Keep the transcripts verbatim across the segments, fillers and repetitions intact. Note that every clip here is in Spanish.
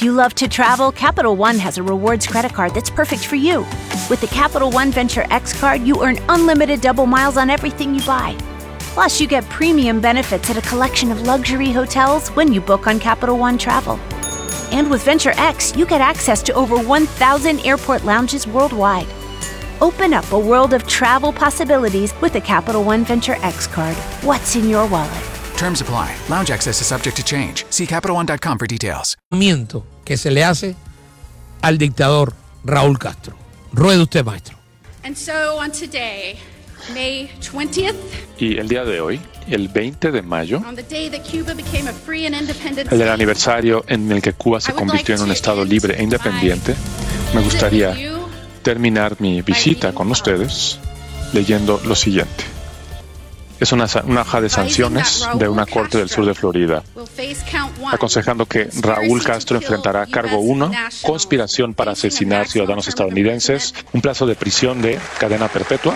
If you love to travel, Capital One has a rewards credit card that's perfect for you. With the Capital One Venture X card, you earn unlimited double miles on everything you buy. Plus, you get premium benefits at a collection of luxury hotels when you book on Capital One Travel. And with Venture X, you get access to over one thousand airport lounges worldwide. Open up a world of travel possibilities with the Capital One Venture X card. What's in your wallet? Terms apply. Lounge access is subject to change. See Capital One dot com for details. Que se le hace al dictador Raúl Castro. Ruede usted, maestro. And so on today, May twentieth, y el día de hoy, el veinte de mayo, on the day that Cuba became a free and independent el state, aniversario en el que Cuba se convirtió en un estado libre e independiente, me gustaría terminar mi visita con ustedes leyendo lo siguiente. Es una, una hoja de sanciones de una corte del sur de Florida, aconsejando que Raúl Castro enfrentará cargo uno, conspiración para asesinar ciudadanos estadounidenses, un plazo de prisión de cadena perpetua,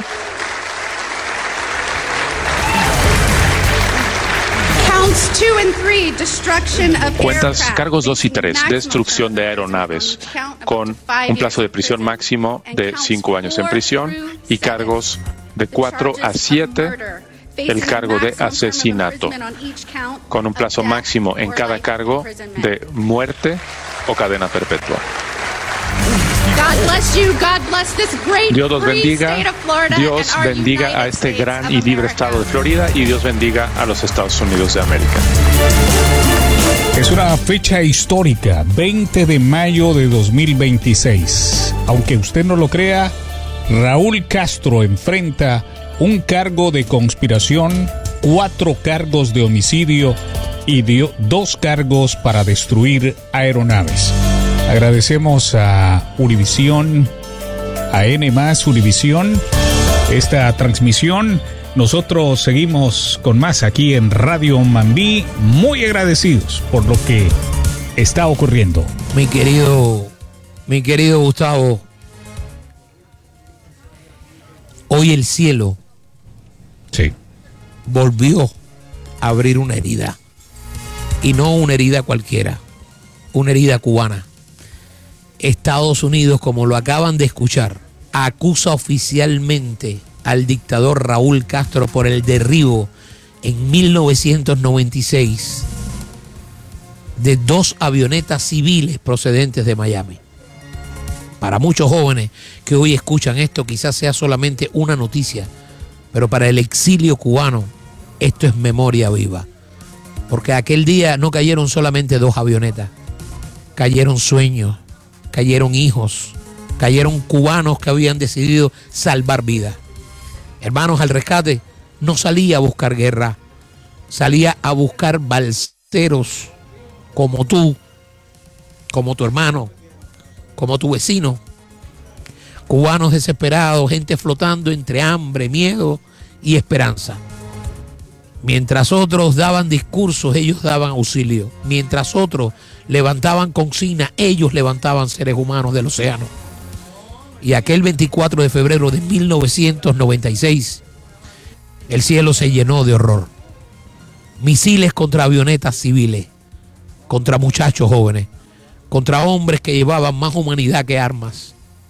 cuentas cargos dos y tres, destrucción de aeronaves, con un plazo de prisión máximo de cinco años en prisión, y cargos de cuatro a siete, el cargo de asesinato, con un plazo máximo en cada cargo de muerte o cadena perpetua. Dios los bendiga, Dios bendiga a este gran y libre estado de Florida, y Dios bendiga a los Estados Unidos de América. Es una fecha histórica, veinte de mayo de dos mil veintiséis. Aunque usted no lo crea, Raúl Castro enfrenta un cargo de conspiración, cuatro cargos de homicidio y dio dos cargos para destruir aeronaves. Agradecemos a Univisión, a N más Univisión, esta transmisión. Nosotros seguimos con más aquí en Radio Mambí, muy agradecidos por lo que está ocurriendo. Mi querido, mi querido Gustavo, hoy el cielo sí. volvió a abrir una herida, y no una herida cualquiera, una herida cubana. Estados Unidos, como lo acaban de escuchar, acusa oficialmente al dictador Raúl Castro por el derribo en mil novecientos noventa y seis de dos avionetas civiles procedentes de Miami. Para muchos jóvenes que hoy escuchan esto, quizás sea solamente una noticia, pero para el exilio cubano esto es memoria viva, porque aquel día no cayeron solamente dos avionetas, cayeron sueños, cayeron hijos, cayeron cubanos que habían decidido salvar vidas. Hermanos al Rescate no salía a buscar guerra, salía a buscar balseros como tú, como tu hermano, como tu vecino. Cubanos desesperados, gente flotando entre hambre, miedo y esperanza. Mientras otros daban discursos, ellos daban auxilio. Mientras otros levantaban consignas, ellos levantaban seres humanos del océano. Y aquel veinticuatro de febrero de mil novecientos noventa y seis, el cielo se llenó de horror. Misiles contra avionetas civiles, contra muchachos jóvenes, contra hombres que llevaban más humanidad que armas.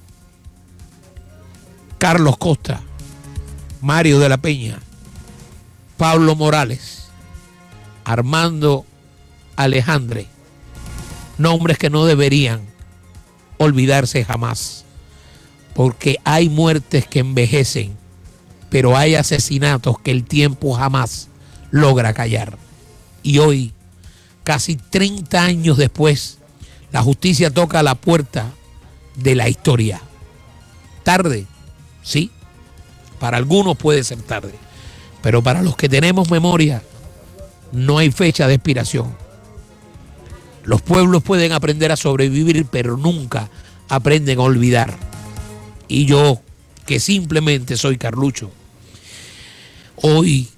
Carlos Costa, Mario de la Peña, Pablo Morales, Armando Alejandre, nombres que no deberían olvidarse jamás, porque hay muertes que envejecen, pero hay asesinatos que el tiempo jamás logra callar. Y hoy, casi treinta años después, la justicia toca la puerta de la historia. Tarde, sí, para algunos puede ser tarde, pero para los que tenemos memoria, no hay fecha de expiración. Los pueblos pueden aprender a sobrevivir, pero nunca aprenden a olvidar. Y yo, que simplemente soy Carlucho, hoy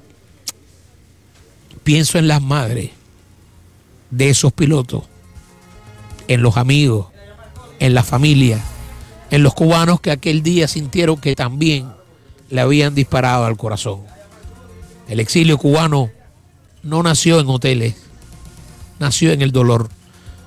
pienso en las madres de esos pilotos, en los amigos, en la familia, en los cubanos que aquel día sintieron que también le habían disparado al corazón. El exilio cubano no nació en hoteles, nació en el dolor.